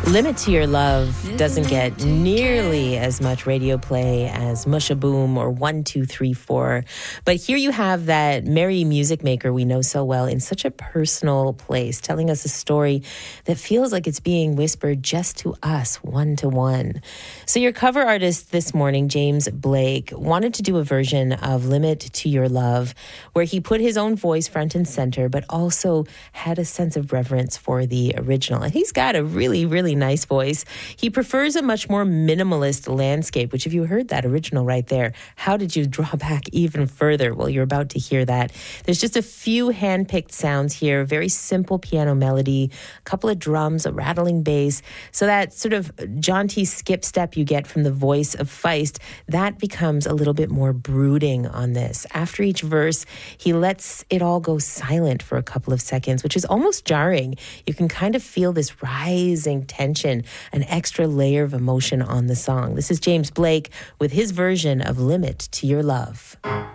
Limit to Your Love doesn't get nearly as much radio play as Mushaboom or 1, 2, 3, 4. But here you have that merry music maker we know so well in such a personal place, telling us a story that feels like it's being whispered just to us, one to one. So your cover artist this morning, James Blake, wanted to do a version of Limit to Your Love where he put his own voice front and center, but also had a sense of reverence for the original. And he's got a really, really nice voice. He prefers a much more minimalist landscape, which if you heard that original right there, how did you draw back even further? Well, you're about to hear that. There's just a few hand-picked sounds here, very simple piano melody, a couple of drums, a rattling bass. So that sort of jaunty skip step you get from the voice of Feist, that becomes a little bit more brooding on this. After each verse, he lets it all go silent for a couple of seconds, which is almost jarring. You can kind of feel this rising tension, an extra layer of emotion on the song. This is James Blake with his version of Limit to Your Love.